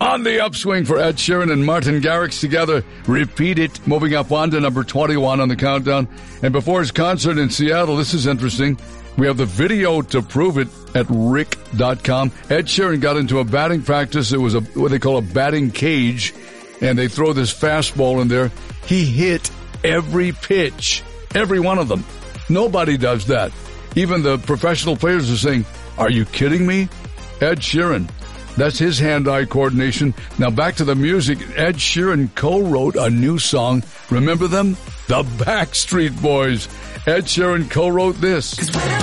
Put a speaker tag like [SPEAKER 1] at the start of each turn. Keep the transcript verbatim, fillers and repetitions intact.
[SPEAKER 1] on the upswing for Ed Sheeran and Martin Garrix together. Repeat It, moving up on to number twenty-one on the countdown. And before his concert in Seattle, this is interesting. We have the video to prove it at rick dot com. Ed Sheeran got into a batting practice. It was a what they call a batting cage, and they throw this fastball in there. He hit every pitch, every one of them. Nobody does that. Even the professional players are saying, are you kidding me? Ed Sheeran. That's his hand-eye coordination. Now back to the music. Ed Sheeran co-wrote a new song. Remember them? The Backstreet Boys. Ed Sheeran co-wrote this.